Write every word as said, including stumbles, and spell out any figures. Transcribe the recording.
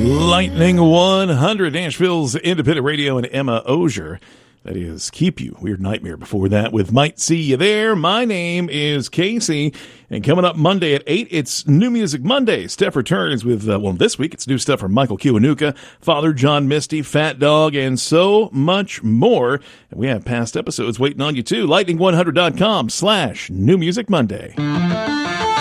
Lightning one hundred, Nashville's independent radio, and Emma Ozier. That is Keep You, Weird Nightmare. Before that with Might See You There. My name is Casey, and coming up Monday at eight, it's New Music Monday. Steph returns with, uh, well, this week it's new stuff from Michael Kiwanuka, Father John Misty, Fat Dog, and so much more. And we have past episodes waiting on you too. lightning one hundred dot com slash New Music Monday.